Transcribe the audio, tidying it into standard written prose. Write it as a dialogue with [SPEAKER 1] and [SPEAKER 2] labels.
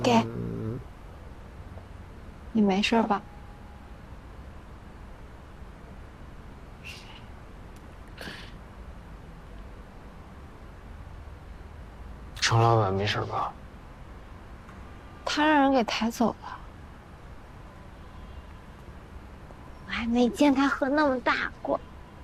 [SPEAKER 1] 给，你没事吧？
[SPEAKER 2] 程老板没事吧？
[SPEAKER 1] 他让人给抬走了，我还没见他喝那么大过。